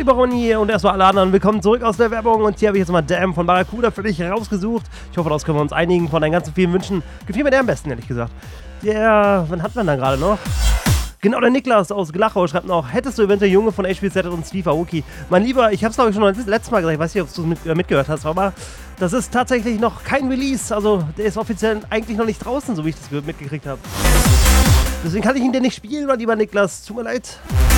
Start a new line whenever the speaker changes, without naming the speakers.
lieber Ronny und erstmal alle anderen, willkommen zurück aus der Werbung und hier habe ich jetzt mal Damn von Barracuda für dich rausgesucht. Ich hoffe, daraus können wir uns einigen von deinen ganzen vielen Wünschen. Gefiel mir der am besten, ehrlich gesagt. Der, wann hat man da gerade noch? Genau, der Niklas aus Glachau schreibt noch, hättest du eventuell Junge von HBZ und Steve Aoki? Mein Lieber, ich habe es glaube ich schon letztes Mal gesagt, ich weiß nicht, ob du es mitgehört hast, aber das ist tatsächlich noch kein Release, also der ist offiziell eigentlich noch nicht draußen, so wie ich das mitgekriegt habe. Deswegen kann ich ihn dir nicht spielen, mein lieber Niklas, tut mir leid.